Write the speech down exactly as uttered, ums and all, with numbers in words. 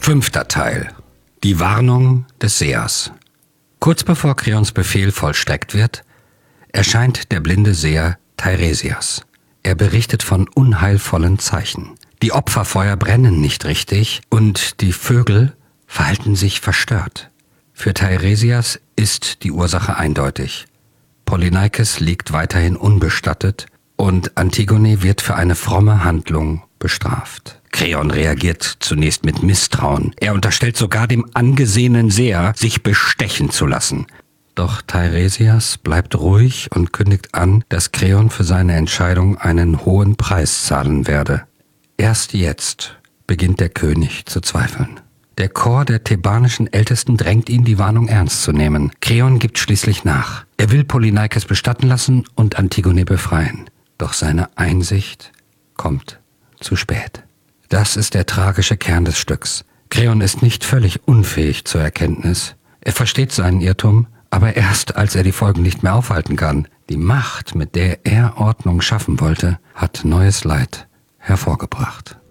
Fünfter Teil. Die Warnung des Sehers. Kurz bevor Kreons Befehl vollstreckt wird, erscheint der blinde Seher Teiresias. Er berichtet von unheilvollen Zeichen. Die Opferfeuer brennen nicht richtig und die Vögel verhalten sich verstört. Für Teiresias ist die Ursache eindeutig. Polyneikes liegt weiterhin unbestattet und Antigone wird für eine fromme Handlung bestraft. Kreon reagiert zunächst mit Misstrauen. Er unterstellt sogar dem angesehenen Seher, sich bestechen zu lassen. Doch Teiresias bleibt ruhig und kündigt an, dass Kreon für seine Entscheidung einen hohen Preis zahlen werde. Erst jetzt beginnt der König zu zweifeln. Der Chor der thebanischen Ältesten drängt ihn, die Warnung ernst zu nehmen. Kreon gibt schließlich nach. Er will Polyneikes bestatten lassen und Antigone befreien. Doch seine Einsicht kommt zu spät. Das ist der tragische Kern des Stücks. Kreon ist nicht völlig unfähig zur Erkenntnis. Er versteht seinen Irrtum, aber erst als er die Folgen nicht mehr aufhalten kann. Die Macht, mit der er Ordnung schaffen wollte, hat neues Leid hervorgebracht.